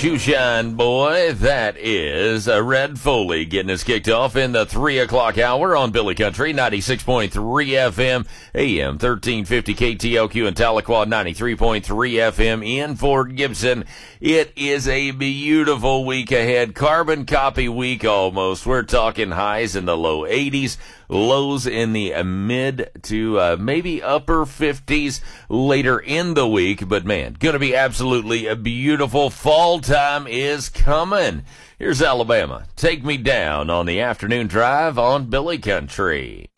Shoeshine Boy. That is Red Foley getting us kicked off in the 3 o'clock hour on Billy Country, 96.3 FM, AM 1350 KTLQ in Tahlequah, 93.3 FM in Fort Gibson. It is a beautiful week ahead. Carbon copy week almost. We're talking highs in the low 80s. Lows in the mid to maybe upper 50s later in the week. But man, going to be absolutely a beautiful. Fall time is coming. Here's Alabama. Take me down on the afternoon drive on Billy Country.